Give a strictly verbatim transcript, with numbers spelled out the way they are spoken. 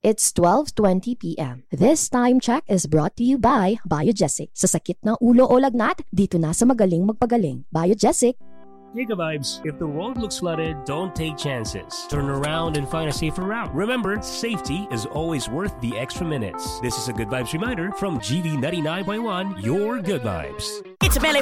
It's twelve twenty p.m. This time check is brought to you by Biogesic. Sa sakit ng ulo o lagnat, dito na sa magaling magpagaling. Biogesic. Giga Vibes, if the road looks flooded, don't take chances. Turn around and find a safer route. Remember, safety is always worth the extra minutes. This is a Good Vibes reminder from G V ninety-nine point one, your Good Vibes. It's a Melee